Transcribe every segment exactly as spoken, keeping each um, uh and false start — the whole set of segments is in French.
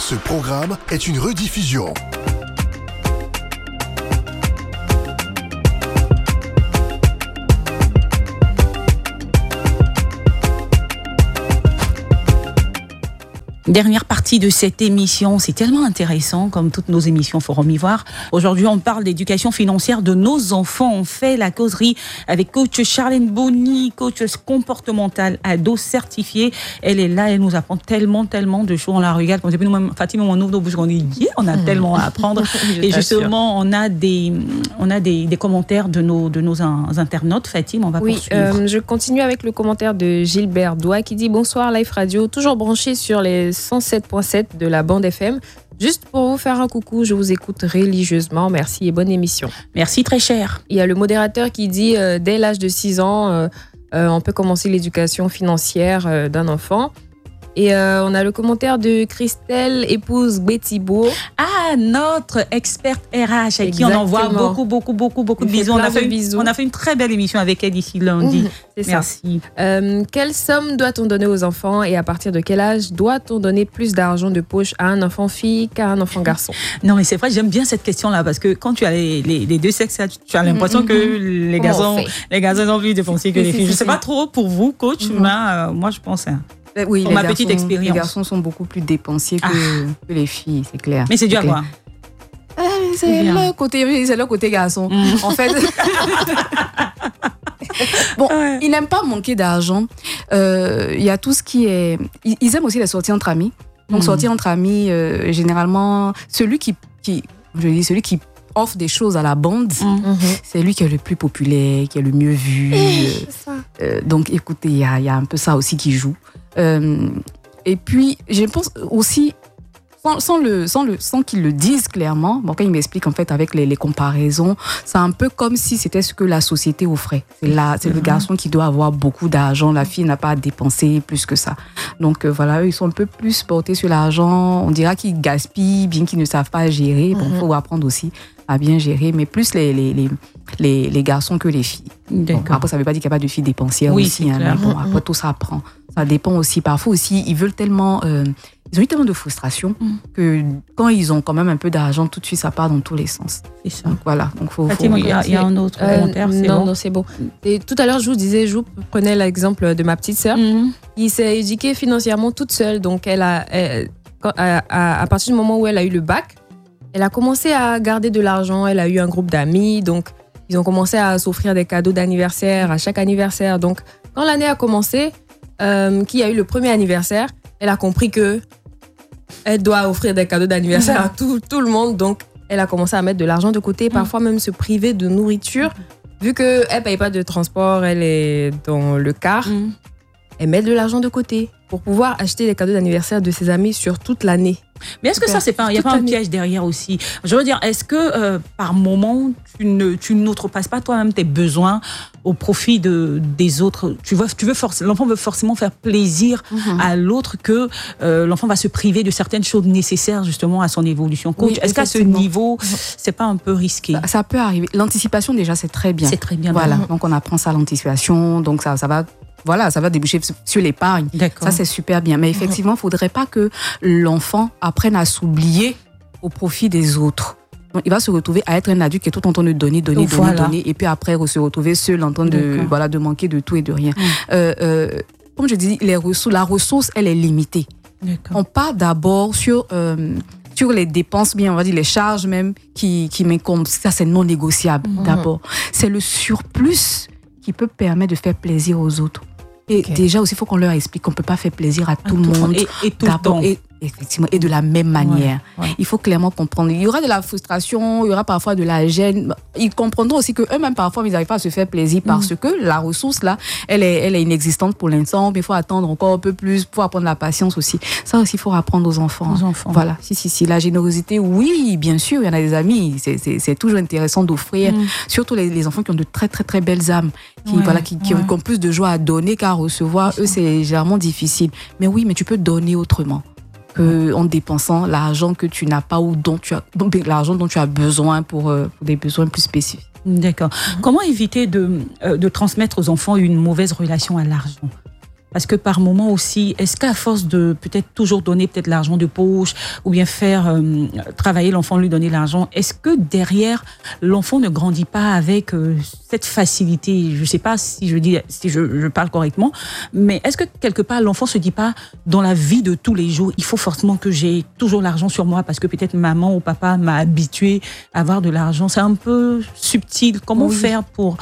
Ce programme est une rediffusion. Dernière partie de cette émission, c'est tellement intéressant comme toutes nos émissions Forum Ivoire. Aujourd'hui, on parle d'éducation financière de nos enfants. On fait la causerie avec coach Charlène Bonny, coach comportemental ado certifié. Elle est là, elle nous apprend tellement, tellement de choses. On la regarde comme nous-mêmes, Fatima, on ouvre nos bouches, on dit yeah, on a tellement à apprendre. Et justement, on a des, on a des, des commentaires de nos, de nos internautes. Fatima, on va oui, poursuivre. Oui, euh, je continue avec le commentaire de Gilbert Doua qui dit bonsoir Life Radio, toujours branché sur les cent sept virgule sept de la bande F M. Juste pour vous faire un coucou, je vous écoute religieusement. Merci et bonne émission. Merci très cher. Il y a le modérateur qui dit euh, dès l'âge de six ans, euh, euh, on peut commencer l'éducation financière euh, d'un enfant. Et euh, on a le commentaire de Christelle, épouse Bétibo. Ah, notre experte R H, avec qui on envoie beaucoup, beaucoup, beaucoup, beaucoup de bisous. On a, fait une, bisous. on a fait une très belle émission avec elle ici lundi. Mmh, c'est Merci. Ça. Euh, quelle somme doit-on donner aux enfants et à partir de quel âge doit-on donner plus d'argent de poche à un enfant fille qu'à un enfant garçon? Non, mais c'est vrai, j'aime bien cette question-là parce que quand tu as les, les, les deux sexes, tu as l'impression mmh, que les garçons, les garçons ont plus dépensé que les filles. Je ne sais pas trop pour vous, coach, mmh. mais euh, moi, je pense... Hein. Oui, pour les ma garçons, petite expérience. Les garçons sont beaucoup plus dépensiers que, ah. que les filles, c'est clair. Mais c'est dû à quoi? euh, C'est leur côté, c'est leur côté garçon. Mm. En fait, bon, ouais. Ils n'aiment pas manquer d'argent. Il euh, y a tout ce qui est. Ils, ils aiment aussi les sorties entre amis. Donc, mm. sortir entre amis, euh, généralement, celui qui, qui, je dis, celui qui offre des choses à la bande, mm-hmm. c'est lui qui est le plus populaire, qui est le mieux vu. C'est ça. Euh, donc, écoutez, il y a, y a un peu ça aussi qui joue. Euh, et puis, je pense aussi, sans, sans, le, sans, le, sans qu'ils le disent clairement, bon, quand ils m'expliquent en fait avec les, les comparaisons, c'est un peu comme si c'était ce que la société offrait. C'est, la, c'est mm-hmm. le garçon qui doit avoir beaucoup d'argent, la fille n'a pas à dépenser plus que ça. Donc euh, voilà, eux, ils sont un peu plus portés sur l'argent. On dira qu'ils gaspillent, bien qu'ils ne savent pas gérer. Bon, il mm-hmm. faut apprendre aussi à bien gérer, mais plus les, les, les, les, les garçons que les filles. Bon, après, ça ne veut pas dire qu'il n'y a pas de filles dépensières oui, aussi. Hein, mais bon, après, tout ça prend. Ça dépend aussi. Parfois aussi, ils veulent tellement... Euh, ils ont eu tellement de frustration mm. que quand ils ont quand même un peu d'argent, tout de suite, ça part dans tous les sens. C'est ça. Donc voilà. Donc, faut, Fatima, il y, y a un autre euh, commentaire. C'est non, bon. non, c'est bon. Et tout à l'heure, je vous disais, je vous prenais l'exemple de ma petite sœur mm. qui s'est éduquée financièrement toute seule. Donc, elle a, elle, à, à, à partir du moment où elle a eu le bac, elle a commencé à garder de l'argent. Elle a eu un groupe d'amis. Donc, ils ont commencé à s'offrir des cadeaux d'anniversaire à chaque anniversaire. Donc, quand l'année a commencé, euh, qui a eu le premier anniversaire, elle a compris que elle doit offrir des cadeaux d'anniversaire à tout, tout le monde. Donc, elle a commencé à mettre de l'argent de côté, parfois même se priver de nourriture. Vu qu'elle ne paye pas de transport, elle est dans le car, mm. elle met de l'argent de côté pour pouvoir acheter des cadeaux d'anniversaire de ses amis sur toute l'année. Mais est-ce que ça, c'est pas, il n'y a pas un piège derrière aussi? Je veux dire, est-ce que euh, par moment, tu ne, tu n'outrepasses pas toi-même tes besoins au profit de, des autres? Tu veux, tu veux forc- l'enfant veut forcément faire plaisir mm-hmm. à l'autre, que euh, l'enfant va se priver de certaines choses nécessaires justement à son évolution. Coach, oui, est-ce qu'à ce niveau, c'est pas un peu risqué? Ça, ça peut arriver. L'anticipation, déjà, c'est très bien. C'est très bien. Voilà, mm-hmm. donc on apprend ça, l'anticipation, donc ça, ça va... Voilà, ça va déboucher sur l'épargne. D'accord. Ça, c'est super bien. Mais effectivement, il ne faudrait pas que l'enfant apprenne à s'oublier au profit des autres. Donc, il va se retrouver à être un adulte qui est tout en train de donner, donner, Donc, donner, voilà. donner. Et puis après, se retrouver seul en train de, voilà, de manquer de tout et de rien. Mmh. Euh, euh, comme je dis, les ressources, la ressource, elle est limitée. D'accord. On part d'abord sur... Euh, sur les dépenses, bien on va dire les charges même qui, qui m'incombent. Ça, c'est non négociable mmh. d'abord. C'est le surplus qui peut permettre de faire plaisir aux autres. Et okay. déjà aussi, il faut qu'on leur explique qu'on ne peut pas faire plaisir à, à tout le monde. Et, et tout le temps. Et, effectivement, et de la même manière. Ouais, ouais. Il faut clairement comprendre. Il y aura de la frustration, il y aura parfois de la gêne. Ils comprendront aussi qu'eux-mêmes, parfois, ils n'arrivent pas à se faire plaisir parce mmh. que la ressource, là, elle est, elle est inexistante pour l'instant. Mais il faut attendre encore un peu plus, pour apprendre la patience aussi. Ça aussi, il faut apprendre aux enfants. Aux enfants. Voilà. Si, si, si. La générosité, oui, bien sûr, il y en a des amis. C'est, c'est, c'est toujours intéressant d'offrir. Mmh. Surtout les, les enfants qui ont de très, très, très belles âmes. Qui, ouais, voilà, qui, qui, ouais. ont, qui ont plus de joie à donner qu'à recevoir. Eux, c'est généralement difficile. Mais oui, mais tu peux donner autrement. Que en dépensant l'argent que tu n'as pas ou dont tu as, l'argent dont tu as besoin pour, euh, pour des besoins plus spécifiques. D'accord. Mmh. Comment éviter de, euh, de transmettre aux enfants une mauvaise relation à l'argent? Parce que par moment aussi, est-ce qu'à force de peut-être toujours donner peut-être l'argent de poche ou bien faire euh, travailler l'enfant, lui donner l'argent, est-ce que derrière, l'enfant ne grandit pas avec euh, cette facilité? Je ne sais pas si je dis, si je, je parle correctement, mais est-ce que quelque part, l'enfant se dit pas, dans la vie de tous les jours, il faut forcément que j'ai toujours l'argent sur moi parce que peut-être maman ou papa m'a habitué à avoir de l'argent. C'est un peu subtil. Comment oui. faire pour...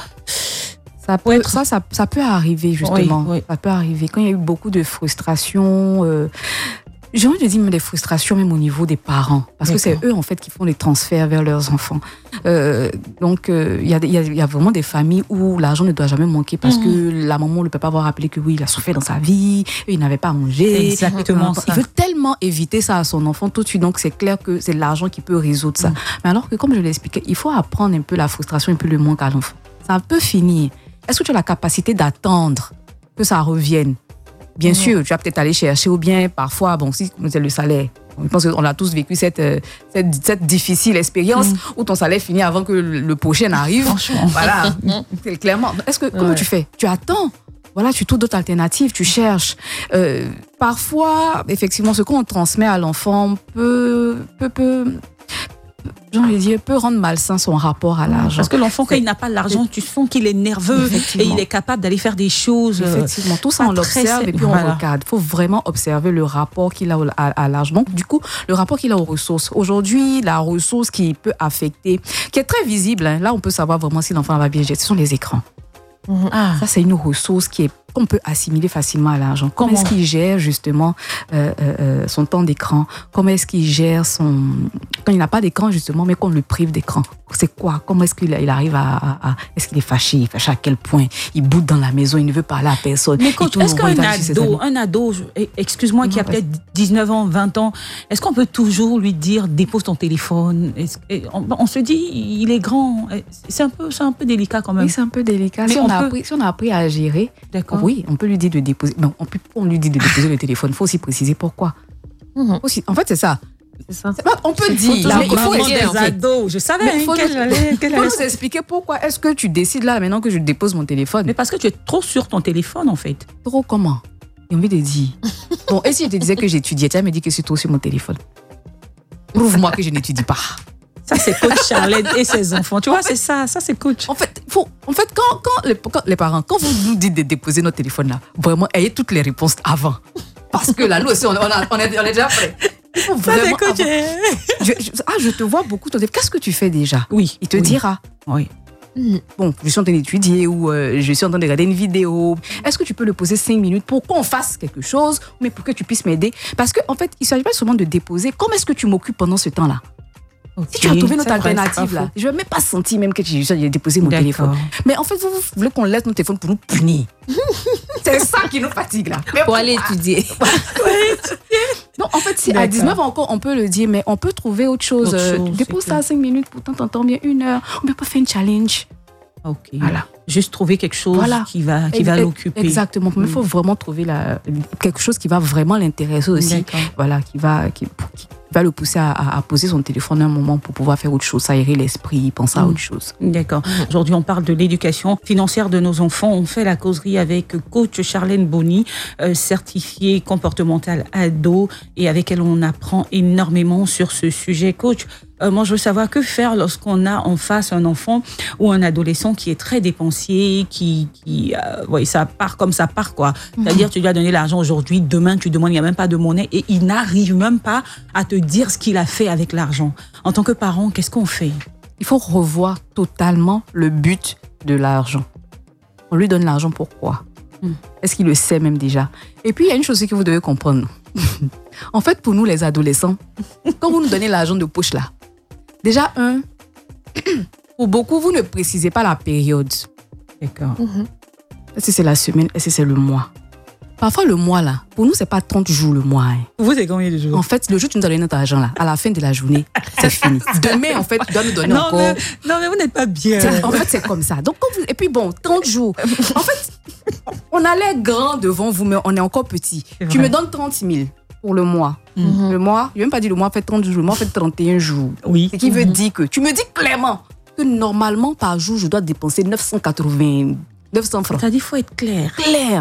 Ça peut, être... ça, ça, ça peut arriver, justement. Oui, oui. Ça peut arriver. Quand il y a eu beaucoup de frustration, euh, j'ai envie de dire même des frustrations, même au niveau des parents. Parce D'accord. que c'est eux, en fait, qui font les transferts vers leurs enfants. Euh, donc, il euh, y, y, y a vraiment des familles où l'argent ne doit jamais manquer parce mmh. que la maman ou le papa va rappeler que oui, il a souffert dans sa vie, il n'avait pas à manger. Exactement. Euh, il veut tellement éviter ça à son enfant tout de suite. Donc, c'est clair que c'est l'argent qui peut résoudre ça. Mmh. Mais alors que, comme je l'ai expliqué, il faut apprendre un peu la frustration, un peu le manque à l'enfant. Ça peut finir. Est-ce que tu as la capacité d'attendre que ça revienne? Bien mmh. sûr, tu vas peut-être aller chercher ou bien parfois, bon, si c'est le salaire. Je pense qu'on a tous vécu cette, cette, cette difficile expérience mmh. où ton salaire finit avant que le prochain arrive. Franchement. Voilà, clairement. Est-ce que, comment ouais. tu fais? Tu attends. Voilà, tu trouves d'autres alternatives, tu cherches. Euh, parfois, effectivement, ce qu'on transmet à l'enfant peut... peut, peut j'ai envie de dire, peut rendre malsain son rapport à l'argent. Parce que l'enfant, quand il n'a pas l'argent, tu sens qu'il est nerveux et il est capable d'aller faire des choses. Effectivement, tout ça, on l'observe et puis voilà. on regarde. Il faut vraiment observer le rapport qu'il a à, à l'argent. Donc, du coup, le rapport qu'il a aux ressources. Aujourd'hui, la ressource qui peut affecter, qui est très visible, hein, là, on peut savoir vraiment si l'enfant va bien gérer, ce sont les écrans. Ah. Ça, c'est une ressource qui est, qu'on peut assimiler facilement à l'argent. Comment, Comment est-ce qu'il gère justement euh, euh, son temps d'écran? Comment est-ce qu'il gère son... Quand il n'a pas d'écran justement, mais qu'on le prive d'écran? C'est quoi? Comment est-ce qu'il il arrive à, à, à... Est-ce qu'il est fâché? Il est fâché à quel point? Il boude dans la maison, il ne veut parler à personne. Mais coach, est-ce qu'un ado, un ado, excuse-moi, non, qui a peut-être dix-neuf ans, vingt ans, est-ce qu'on peut toujours lui dire dépose ton téléphone? on, on se dit, il est grand. C'est un peu, c'est un peu délicat quand même. Oui, c'est un peu délicat. Si on, on, a peut... appris, si on a appris à gérer, d'accord. Oui, on peut lui dire de déposer. Non, on, peut, on lui dit de déposer le téléphone. Il faut aussi préciser pourquoi. Mm-hmm. Aussi, en fait, c'est ça. C'est ça. C'est pas, on peut dire. Là, il faut aider des ados. Je savais. Il faut nous expliquer pourquoi est-ce que tu décides là maintenant que je dépose mon téléphone. Mais parce que tu es trop sur ton téléphone en fait. Trop comment? J'ai envie de dire. Bon, et si je te disais que j'étudiais, tu vas me dire que je suis trop sur mon téléphone. Prouve-moi que je n'étudie pas. Ça, c'est coach Charlène et ses enfants. Tu vois, c'est ça. Ça, c'est coach. En fait, faut, en fait quand, quand, les, quand les parents, quand vous nous dites de déposer notre téléphone là, vraiment, ayez toutes les réponses avant. Parce que là, nous aussi, on, on, a, on, est, on est déjà prêts. Il faut ça, vraiment c'est coach. Je, je, ah, je te vois beaucoup. Qu'est-ce que tu fais déjà? Oui. Il te oui. dira. Oui. Bon, je suis en train d'étudier ou euh, je suis en train de regarder une vidéo. Est-ce que tu peux le poser cinq minutes pour qu'on fasse quelque chose, mais pour que tu puisses m'aider? Parce qu'en en fait, il ne s'agit pas seulement de déposer. Comment est-ce que tu m'occupes pendant ce temps-là? Okay. Si tu as trouvé notre alternative là, je ne vais même pas sentir même que j'ai déposé mon D'accord. téléphone. Mais en fait, vous, vous voulez qu'on laisse notre téléphone pour nous punir. C'est ça qui nous fatigue là. Mais pour aller étudier. Non, en fait, si D'accord. à dix-neuf ans encore, on peut le dire, mais on peut trouver autre chose. Autre chose dépose ça à cinq minutes, pourtant t'entends bien une heure. On ne peut pas faire une challenge. Ok. Voilà. Juste trouver quelque chose voilà. qui va, qui va et, l'occuper. Exactement. Mais il faut vraiment trouver la, quelque chose qui va vraiment l'intéresser aussi. D'accord. Voilà, qui va, qui, qui va le pousser à, à poser son téléphone un moment pour pouvoir faire autre chose, s'aérer l'esprit, penser mmh. à autre chose. D'accord. Mmh. Aujourd'hui, on parle de l'éducation financière de nos enfants. On fait la causerie avec coach Charlène Bonny, euh, certifiée comportementale ado, et avec elle, on apprend énormément sur ce sujet. Coach, Euh, moi, je veux savoir que faire lorsqu'on a en face un enfant ou un adolescent qui est très dépensier, qui, qui euh, ouais, ça part comme ça part, quoi. Mm-hmm. C'est-à-dire, tu lui as donné l'argent aujourd'hui, demain, tu demandes, il n'y a même pas de monnaie et il n'arrive même pas à te dire ce qu'il a fait avec l'argent. En tant que parent, qu'est-ce qu'on fait? Il faut revoir totalement le but de l'argent. On lui donne l'argent pourquoi? Mm. Est-ce qu'il le sait même déjà? Et puis, il y a une chose que vous devez comprendre. En fait, pour nous, les adolescents, quand vous nous donnez l'argent de poche là, déjà, un, pour beaucoup, vous ne précisez pas la période. D'accord. Mm-hmm. Est-ce que c'est la semaine? Est-ce que c'est le mois? Parfois, le mois, là, pour nous, c'est pas trente jours le mois. Hein. Vous, c'est combien de jours? En fait, le jour où tu nous as donné notre argent, là, à la fin de la journée, c'est fini. Demain, en fait, tu dois nous donner non, encore. Mais, non, mais vous n'êtes pas bien. En fait, c'est comme ça. Donc, quand vous... Et puis, bon, trente jours. En fait, on a l'air grand devant vous, mais on est encore petit. Tu me donnes trente mille pour le mois. Mm-hmm. Le mois, je n'ai même pas dit le mois fait trente jours, le mois fait trente et un jours. Oui. Ce qui mm-hmm. veut dire que tu me dis clairement que normalement, par jour, je dois dépenser neuf cent quatre-vingts, neuf cents francs. C'est-à-dire qu'il faut être clair. Clair.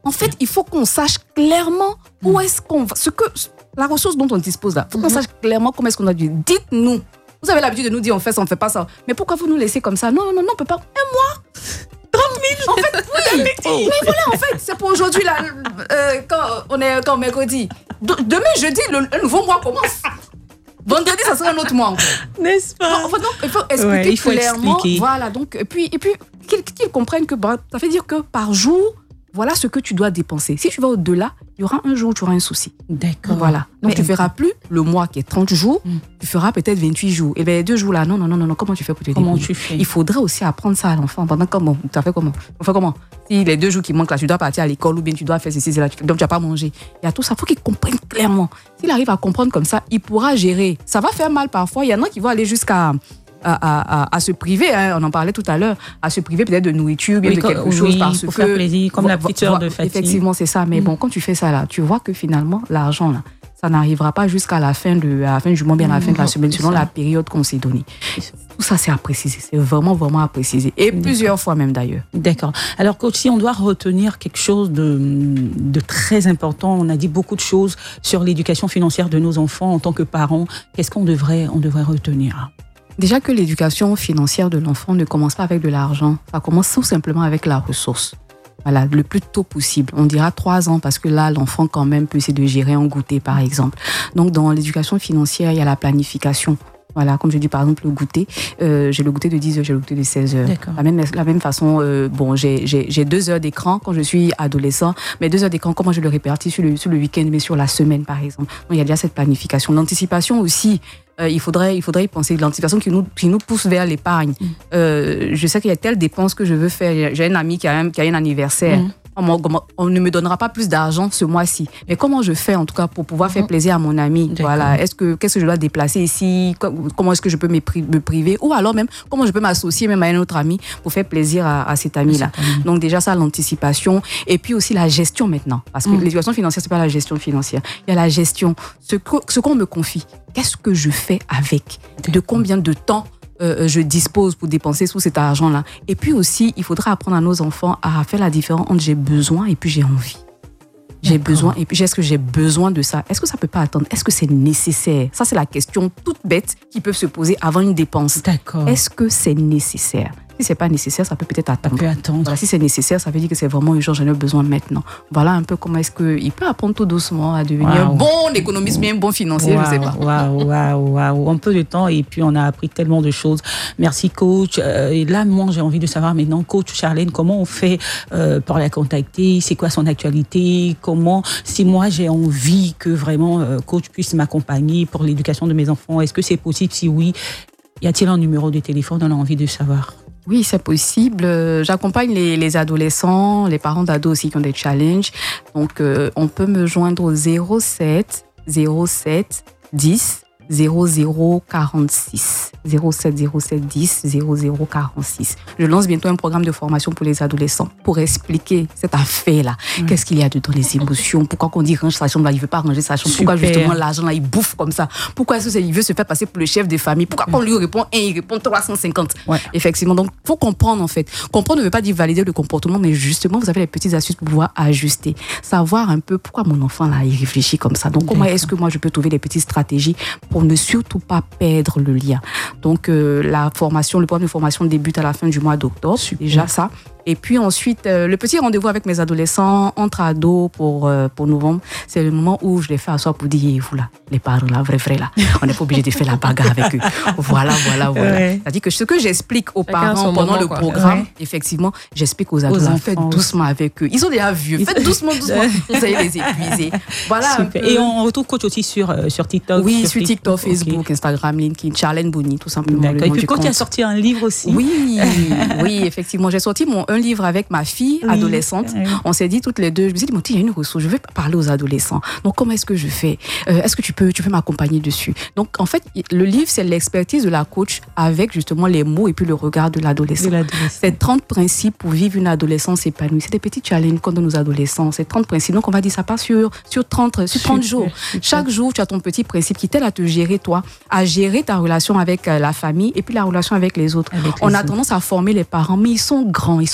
En fait, il faut qu'on sache clairement où est-ce qu'on va, ce que, la ressource dont on dispose là. Il faut qu'on sache clairement comment est-ce qu'on a dû. Dites-nous. Vous avez l'habitude de nous dire on fait ça, on fait pas ça. Mais pourquoi vous nous laissez comme ça? Non, non, non, on peut pas. Un mois trente mille En fait, oui. Oh. Mais voilà, en fait, c'est pour aujourd'hui là. Euh, quand on est quand mercredi. Demain, jeudi, le, le nouveau mois commence. Vendredi, ça sera un autre mois encore. N'est-ce pas? Donc, donc, il faut expliquer ouais, il faut clairement. Expliquer. Voilà, donc, et puis, et puis qu'ils, qu'ils comprennent que bah, ça veut dire que par jour, voilà ce que tu dois dépenser. Si tu vas au-delà, il y aura un jour où tu auras un souci. D'accord. Voilà. Donc, mais tu ne feras plus le mois qui est trente jours, mm. tu feras peut-être vingt-huit jours. Et bien, deux jours là, non, non, non, non, comment tu fais pour te Comment débrouiller? tu fais? Il faudrait aussi apprendre ça à l'enfant. Pendant comment? Tu as fait comment? On fait comment? Si les deux jours qui manquent là, tu dois partir à l'école ou bien tu dois faire ceci, cela, donc tu n'as pas mangé. Il y a tout ça. Il faut qu'il comprenne clairement. S'il arrive à comprendre comme ça, il pourra gérer. Ça va faire mal parfois. Il y en a qui vont aller jusqu'à. À, à, à, à se priver, hein, on en parlait tout à l'heure, à se priver peut-être de nourriture, bien oui, de quelque oui, chose parce pour que faire plaisir, comme vo- la petite heure de fatigue. Effectivement, c'est ça. Mais mmh. bon, quand tu fais ça là, tu vois que finalement l'argent là, ça n'arrivera pas jusqu'à la fin de, à la fin du mois, bien à la fin de la semaine, selon la période qu'on s'est donnée. Tout ça, c'est à préciser. C'est vraiment, vraiment à préciser. Et D'accord. plusieurs fois même d'ailleurs. D'accord. Alors, coach, si on doit retenir quelque chose de, de très important, on a dit beaucoup de choses sur l'éducation financière de nos enfants en tant que parents. Qu'est-ce qu'on devrait, on devrait retenir? Déjà que l'éducation financière de l'enfant ne commence pas avec de l'argent, ça commence tout simplement avec la ressource. Voilà, le plus tôt possible. On dira trois ans parce que là, l'enfant quand même peut essayer de gérer un goûter, par exemple. Donc, dans l'éducation financière, il y a la planification. Voilà, comme je dis par exemple le goûter, euh, j'ai le goûter de dix heures, j'ai le goûter de seize heures. D'accord. La même, la même façon, euh, bon, j'ai, j'ai, j'ai deux heures d'écran quand je suis adolescent, mais deux heures d'écran, comment je le répartis sur le, sur le week-end, mais sur la semaine par exemple. Donc il y a déjà cette planification. L'anticipation aussi, euh, il, faudrait, il faudrait y penser. L'anticipation qui nous, qui nous pousse vers l'épargne. Mmh. Euh, je sais qu'il y a telle dépense que je veux faire. J'ai un ami qui a un, qui a un anniversaire. Mmh. On, on ne me donnera pas plus d'argent ce mois-ci. Mais comment je fais en tout cas pour pouvoir faire plaisir à mon ami? D'accord. Voilà. Est-ce que, qu'est-ce que je dois déplacer ici? Comment est-ce que je peux me priver? Ou alors même, comment je peux m'associer même à un autre ami pour faire plaisir à, à cet ami-là? Mmh. Donc déjà ça, l'anticipation. Et puis aussi la gestion maintenant. Parce que mmh. l'éducation financière, c'est pas la gestion financière. Il y a la gestion. Ce, que, ce qu'on me confie, qu'est-ce que je fais avec? D'accord. De combien de temps Euh, je dispose pour dépenser tout cet argent-là. Et puis aussi, il faudra apprendre à nos enfants à faire la différence entre j'ai besoin et puis j'ai envie. J'ai D'accord. besoin et puis est-ce que j'ai besoin de ça? Est-ce que ça peut pas attendre? Est-ce que c'est nécessaire? Ça, c'est la question toute bête qui peut se poser avant une dépense. D'accord. Est-ce que c'est nécessaire? Si c'est pas nécessaire, ça peut peut-être attendre. Ça peut attendre. Voilà, si c'est nécessaire, ça veut dire que c'est vraiment urgent, j'en ai besoin maintenant. Voilà un peu comment est-ce qu'il peut apprendre tout doucement à devenir wow. un bon économiste, mais un bon financier, wow. je sais pas. Waouh, waouh, waouh. Un peu de temps et puis on a appris tellement de choses. Merci, coach. Euh, et là, moi, j'ai envie de savoir maintenant, coach Charlène, comment on fait euh, pour la contacter? C'est quoi son actualité? Comment, si moi, j'ai envie que vraiment euh, coach puisse m'accompagner pour l'éducation de mes enfants, est-ce que c'est possible? Si oui, y a-t-il un numéro de téléphone? On a envie de savoir. Oui, c'est possible. J'accompagne les, les adolescents, les parents d'ados aussi qui ont des challenges. Donc, euh, on peut me joindre au zéro sept zéro sept dix zéro zéro quarante-six. zéro sept zéro sept dix zéro zéro quarante-six. Je lance bientôt un programme de formation pour les adolescents pour expliquer cette affaire-là. Mmh. Qu'est-ce qu'il y a dedans, les émotions? Pourquoi qu'on dit range sa chambre là, il veut pas ranger sa chambre? Super. Pourquoi justement l'argent là, il bouffe comme ça? Pourquoi est-ce qu'il veut se faire passer pour le chef de famille? Pourquoi qu'on lui répond un, il répond trois cent cinquante? Ouais. Effectivement, donc faut comprendre en fait. Comprendre ne veut pas dire valider le comportement, mais justement, vous avez les petites astuces pour pouvoir ajuster. Savoir un peu pourquoi mon enfant là, il réfléchit comme ça. Donc, comment est-ce que moi, je peux trouver des petites stratégies pour ne surtout pas perdre le lien. Donc, euh, la formation, le programme de formation débute à la fin du mois d'octobre. Super. Déjà ça. Et puis ensuite, euh, le petit rendez-vous avec mes adolescents entre ados pour, euh, pour novembre, c'est le moment où je les fais asseoir pour dire, vous là, les parents là, vrai, vrai là, on n'est pas obligé de faire la bagarre avec eux. Voilà, voilà, voilà. Ouais. C'est-à-dire que ce que j'explique aux Chacun parents pendant moment, le quoi. programme, ouais. effectivement, j'explique aux ados, faites doucement avec eux. Ils sont déjà vieux, faites doucement, doucement, vous allez les épuiser. Voilà. Et on retrouve coach aussi sur, euh, sur TikTok. Oui, sur, sur TikTok, TikTok, Facebook, okay. Instagram, LinkedIn, Charlène Bonny, tout simplement. D'accord. Et puis coach a sorti un livre aussi. Oui, oui, effectivement. J'ai sorti mon, un livre avec ma fille oui, adolescente. Oui. On s'est dit toutes les deux, je me suis dit, il y a une ressource, je veux parler aux adolescents. Donc, comment est-ce que je fais? euh, Est-ce que tu peux, tu peux m'accompagner dessus? Donc, en fait, le livre, c'est l'expertise de la coach avec justement les mots et puis le regard de l'adolescent. De l'adolescent. C'est trente principes pour vivre une adolescence épanouie. C'est des petits challenges qu'on donne aux adolescents. C'est trente principes. Donc, on va dire, ça passe sur, sur trente, sur trente jours. Super. Chaque jour, tu as ton petit principe qui t'aide à te gérer, toi, à gérer ta relation avec la famille et puis la relation avec les autres. Avec les on a autres. tendance à former les parents, mais ils sont grands, ils sont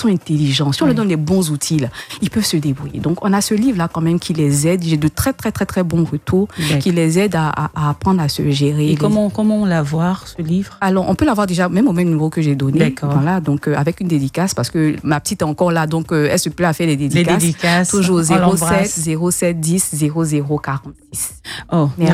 sont intelligents, si on oui. leur donne les bons outils, là, ils peuvent se débrouiller. Donc, on a ce livre-là quand même qui les aide. J'ai de très, très, très, très bons retours D'accord. qui les aident à, à, à apprendre à se gérer. Et les... comment, comment l'avoir, ce livre? Alors, on peut l'avoir déjà, même au même numéro que j'ai donné. D'accord. Voilà, donc euh, avec une dédicace, parce que ma petite est encore là, donc euh, elle se plaît à faire les dédicaces. Les dédicaces. Toujours On zéro sept l'embrasse. zéro sept dix zéro zéro quarante-six. Oh, Merci.